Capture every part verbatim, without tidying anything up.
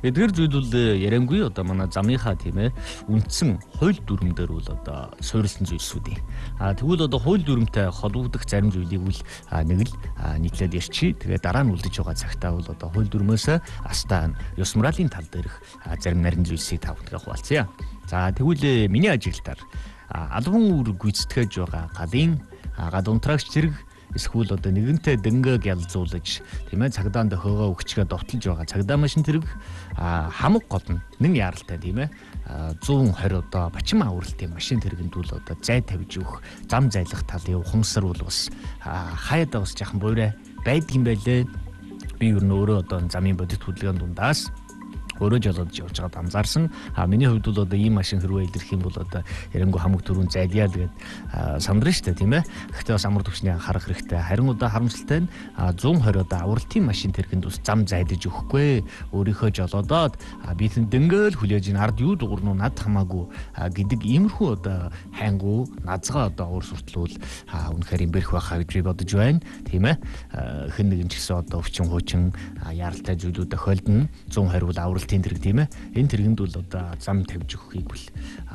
Эдгээр зүйл бол яриангүй одоо манай замынхаа тийм ээ үндсэн хууль дүрмээр бол одоо суурилсан зүйлсүүд юм. А тэгвэл одоо хууль дүрмтэй холбогдох зарим зүйлийг үл нэг л нийтлээд ярьчи. Тэгээ дараа нь үлдэж байгаа цагтаа бол одоо хууль дүрмөөс астаа ёс моралын тал дээрх зарим нарийн зүйлсийг тавтгах хуваалцъя. За тэгвэл миний ажиглалтаар албан үүрэг гүйцэтгэж байгаа галын гад унтраагч зэрэг эсвэл одоо нэгэнтээ дэнгээг ялзуулж тийм ээ цагдаа дохиогоо өгчгээ довтолж байгаа цагдаа машин тэрэг хамаг гол нь нэн яралтай тийм ээ one twenty одоо бачин авралтын машин тэрэгэнд бол одоо зай тавьж өгөх зам зайлах талын ухамсар бол бас хаяад бас жахан буурай байдгийм байлээ. Би ер нь өөрөө одоо замын бодит хөдөлгөөний дундаас өөрөө жолоодж явж байгаад анзаарсан. А миний хувьд бол одоо ийм машин хэрвээ илэрх юм бол одоо ярангуй хамаг төрүүн зайльяа л гээд сандрна шүү дээ тийм ээ. Гэхдээ бас амар төвчний харах хэрэгтэй. Харин одоо харамсалтай нь one twenty одоо авралтын машин тэрхэнд ус зам зайлж өгөхгүй. Өөрийнхөө жолоодоод би тэн дэнгээл хүлээж ин ард юу дуурн уу над хамаагүй гэдэг иймэрхүү одоо хайнгуу назгаа одоо уур суртлуул үнэхээр имбэрх байхаа гэж би бодож байна. Тийм ээ. Хэн нэгэн ч гэсэн одоо өвчин хуучин яралтай зүйлүүд тохиолдно. one twenty бол авралт тэрэг тийм ээ. Энэ тэрэгэнд бол одоо зам тавьж өгөхийг бол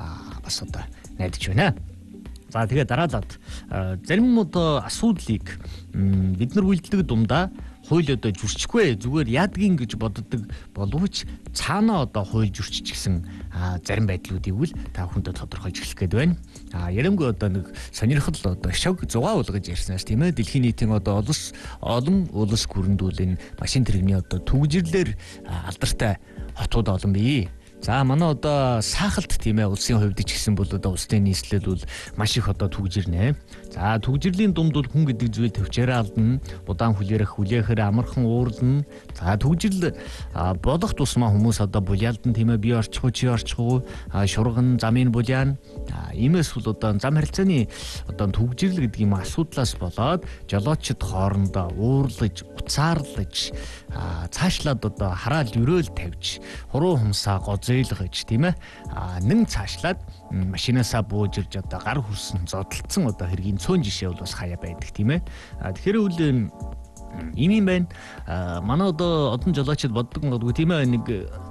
бас одоо найдаж байна. За тэгээ дараалаад зарим одоо асуудлыг бид нар үйлдэлдэг дундаа хууль одоо зөрчихгүй зүгээр яадгийн гэж боддог боловч цаана одоо хууль зөрчиж гисэн зарим байдлуудыг үл та бүхэндээ тодорхойлж эхлэх гээд байна. А ярангуй одоо нэг сонирхол одоо шог зугаа болгож ярьснаас тийм ээ дэлхийн нийтийн одоо улс олон улс гүрэндүүл энэ машин тэрэгний одоо түгжирлэр алдартай хотууд олон бий. За манай одоо саахалт тийм ээ улсын хувьд ч гэсэн бол одоо улсын нийслэл бол маш их одоо түгжирнэ. За түгжирлийн дунд бол хүн гэдэг зүйл төвчээрээ алдна. Удаан хүлээрэх хүлээхээр амархан уурална. За түгжирл болох тусмаа хүмүүс одоо булялдан тийм ээ би орчихгүй чи орчихгүй шурган замын буляан. Иймээс бол одоо зам харилцааны одоо түгжирл гэдэг юм асуудлаас болоод жолоочд хоорондоо уурлаж, уцаарлаж цаашлаад одоо хараал өрөөл тавьж хуруу humсаа зөөлгөж тийм ээ нэн цаашлаад машинаасаа бууж ирж одоо гар хүрсэн зодтолцсон одоо хэргийн цөөн жишээ бол бас хаяа байдаг тийм ээ. Тэгэхээр үл ийм юм байна. Манай одоо одон жолоочд боддог гадгүй тийм ээ нэг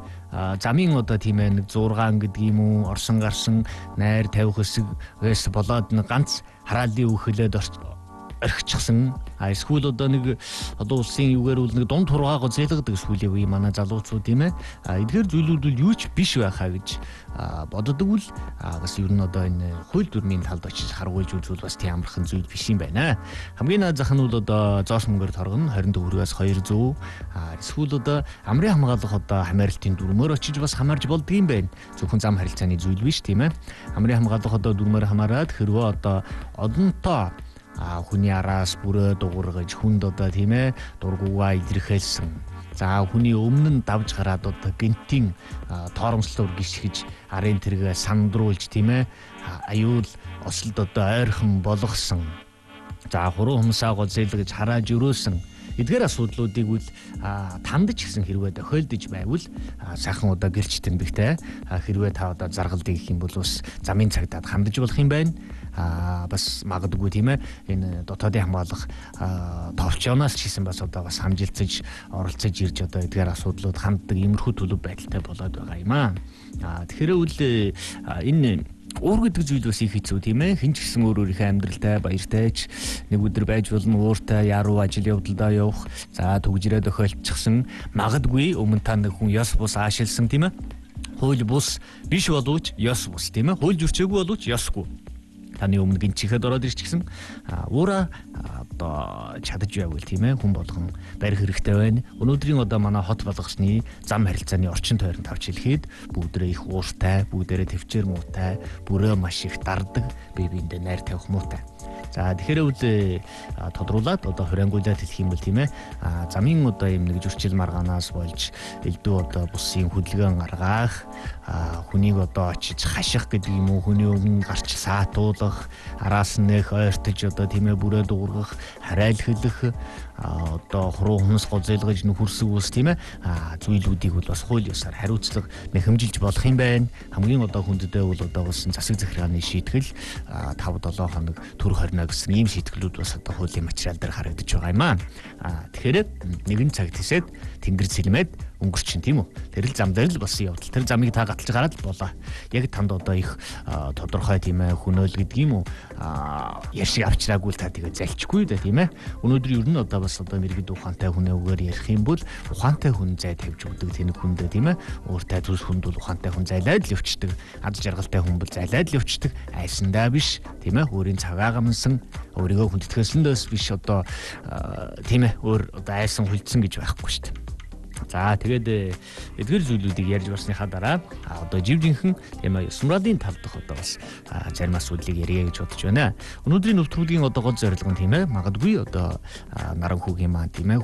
замын одоо тийм ээ нэг зургаан гэдэг юм уу орсон гарсан найр тавих хэсгээс болоод нэг ганц хараалын үхлээд орхичихсан. А эсвэл одоо нэг одоо улсын юугаар бол нэг дунд хургаа гоцэлгадаг эсвэл үе манай залуучууд тийм ээ. А эдгээр зүйлүүд бол юу ч биш байхаа гэж боддог үл бас ер нь одоо энэ хууль дүрмийн талд очиж харгуулж үзвэл бас тийм амархан зүйл биш юм байна. Хамгийн наад зах нь бол одоо зоос мөнгөөр торгоно twenty төгрөгөөс two hundred. А эсвэл одоо амрын хамгаалах одоо хамааралтын дүрмээр очиж бас хамаарж болдго юм байна. Зөвхөн зам харилцааны зүйл биш тийм ээ. Амрын хамгаалах одоо дүрмээр хамаарад хэрвээ одоо одонтоо а хүний араас бүрээ дуургаж хүнд одоо тийм ээ дургуугаа илэрхийлсэн. За хүний өмнө нь давж гараад одоо гинтийн тоормслоор гიშгэж арын тэргээ сандруулж тийм ээ аюул ослд одоо ойрхон болгосон. За хуруу humсаа гоцэлгэж харааж өрөөсөн. Эдгээр асуудлуудыг үл тандж гисэн хэрвээ тохиолдож байвал сайхан одоо гэрч тэмдэгтэй хэрвээ та одоо заргалдыг гэх юм бол бас замын цагдаад хандж болох юм байна. А бас магадгүй тийм ээ энэ дотоодын хамгаалах товчоноос ч гэсэн бас одоо бас хамжилцаж оролцож ирж одоо эдгээр асуудлууд ханддаг иймэрхүү төлөв байдалтай болоод байгаа юм аа. Тэгэхээр үл энэ уур гэдэг зүйл бас их хэцүү тийм ээ. Хэн ч гэсэн өөр өөрийнхөө амьдралтай баяртай ч нэг өдөр байж болно ууртай яруу ажил явдалдаа явах. За түгжирээ тохиолдчихсан. Магадгүй өмнө та нэг хүн ёс бус аашилсан тийм ээ. Хууль бус биш боловч ёс бус тийм ээ. Хууль зөрчөөгүй боловч ёсгүй. Таны өмнө гинчихэд ороод ирчихсэн. Уура одоо чадаж байвал тийм ээ хүн болгон барих хэрэгтэй байна. Өнөөдрийн одоо манай хот болгосны зам харилцааны орчин тойронд тавч хэлэхэд бүгдээ их ууртай, бүгдээрээ төвчээр муутай, бүрээ маш их дардаг, бие биендээ найр тавих муутай. За тэгэхээр үл тодруулаад одоо хуриангуйлаад хэлэх юм бол тийм ээ замын одоо юм нэг зөрчил маргаанаас болж элдв одоо бусын хөдөлгөөн гаргах хүнийг одоо очиж хаших гэдэг юм уу хүний өмнө гарч саатуулах араас нь нэх ойртож одоо тийм ээ бүрээ дуургах харайлхилах одоо хуруу хүнс гоцэлгэж нөхөрсөг ус тийм ээ зүйлүүдийг бол бас хууль ёсоор хариуцлага нэхэмжилж болох юм байна. Хамгийн одоо хүндэдээ бол одоо болсон засаг захиргааны шийтгэл five seven хоног төр хорно гэсэн ийм шийтгэлүүд бас одоо хуулийн материал дээр харагдаж байгаа юм аа. Тэгэхээр нэгэн цаг тисэд тэнгэр цэлмэд өнгөрчин тийм үү. Тэр л зам дээр л болсон явдал. Тэр замыг та гаталж гараад л болоо. Яг танд одоо их тодорхой тийм ээ хөнөөл гэдэг юм уу яшиг авчраагүй та тэгээ залчихгүй да тийм ээ. Өнөөдөр ер нь одоо бас одоо мэрэгд ухаантай хүнээгээр ярих юм бол ухаантай хүн зай тавьж өгдөг тэнэг хүндээ тийм ээ. Өөртөө зүс хүнд бол ухаантай хүн зайлаад л өвчдөг. Ад жаргалтай хүн бол зайлаад л өвчдөг. Айсандаа биш тийм ээ. Өөрийн цагаа гамсан өөрийгөө хүндэтгэлсэндээс биш одоо тийм ээ. Өөр одоо айсан хүлцсэн гэж байхгүй шүү дээ. За тэгээд эдгээр зүйлүүдийг ярьж барсныхаа дараа одоо жив жинхэн тийм ээ Сумраадын тав дахь одоо бас зарим асуудлыг ярья гэж бодож байна. Өнөөдрийн нэвтрүүлгийн одоо гол зорилго нь тийм ээ магадгүй одоо наран хүүгийн маань тийм ээ